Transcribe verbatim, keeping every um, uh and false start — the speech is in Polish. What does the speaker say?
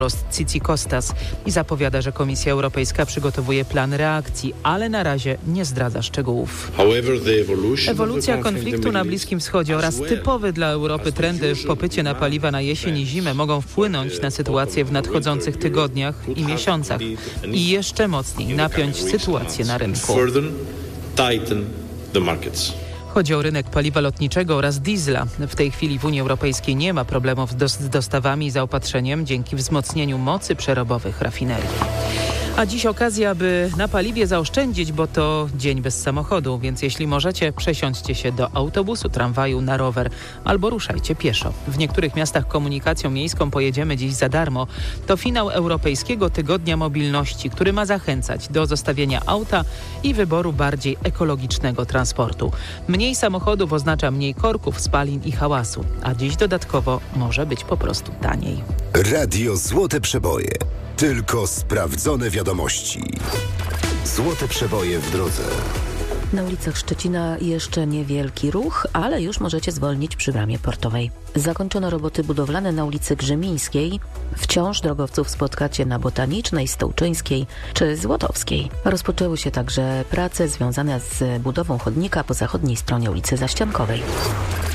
Tzitzikostas i zapowiada, że Komisja Europejska przygotowuje plan reakcji, ale na razie nie zdradza szczegółów. Ewolucja konfliktu na Bliskim Wschodzie oraz typowe dla Europy trendy w popycie na paliwa na jesień i zimę mogą wpłynąć na sytuację w nadchodzących tygodniach i miesiącach i jeszcze mocniej napiąć sytuację na rynku. Chodzi o rynek paliwa lotniczego oraz diesla. W tej chwili w Unii Europejskiej nie ma problemów z dostawami i zaopatrzeniem dzięki wzmocnieniu mocy przerobowych rafinerii. A dziś okazja, aby na paliwie zaoszczędzić, bo to dzień bez samochodu, więc jeśli możecie, przesiądźcie się do autobusu, tramwaju, na rower albo ruszajcie pieszo. W niektórych miastach komunikacją miejską pojedziemy dziś za darmo. To finał Europejskiego Tygodnia Mobilności, który ma zachęcać do zostawienia auta i wyboru bardziej ekologicznego transportu. Mniej samochodów oznacza mniej korków, spalin i hałasu, a dziś dodatkowo może być po prostu taniej. Radio Złote Przeboje. Tylko sprawdzone wiadomości. Złote przeboje w drodze. Na ulicach Szczecina jeszcze niewielki ruch, ale już możecie zwolnić przy bramie portowej. Zakończono roboty budowlane na ulicy Grzemińskiej. Wciąż drogowców spotkacie na Botanicznej, Stołczyńskiej czy Złotowskiej. Rozpoczęły się także prace związane z budową chodnika po zachodniej stronie ulicy Zaściankowej.